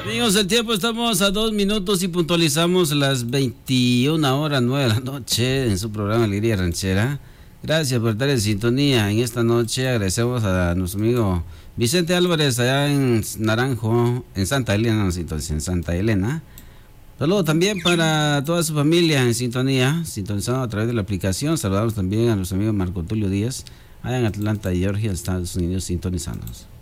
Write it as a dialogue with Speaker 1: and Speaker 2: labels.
Speaker 1: Amigos, el tiempo, estamos a 2 minutos y puntualizamos las 21:09 de la noche en su programa Alegría Ranchera. Gracias por estar en sintonía en esta noche. Agradecemos a nuestro amigo Vicente Álvarez allá en Naranjo, en Santa Elena, entonces en Santa Elena. Saludos también para toda su familia en sintonía, sintonizado a través de la aplicación. Saludamos también a nuestro amigo Marco Tulio Díaz, allá en Atlanta, Georgia, Estados Unidos, sintonizándonos.